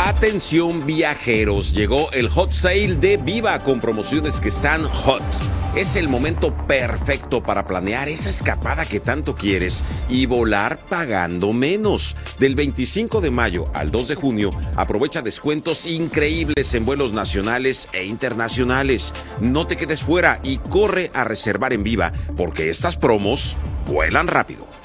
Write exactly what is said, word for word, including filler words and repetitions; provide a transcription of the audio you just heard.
Atención viajeros, llegó el Hot Sale de Viva con promociones que están hot. Es el momento perfecto para planear esa escapada que tanto quieres y volar pagando menos. Del veinticinco de mayo al dos de junio, aprovecha descuentos increíbles en vuelos nacionales e internacionales. No te quedes fuera y corre a reservar en Viva, porque estas promos vuelan rápido.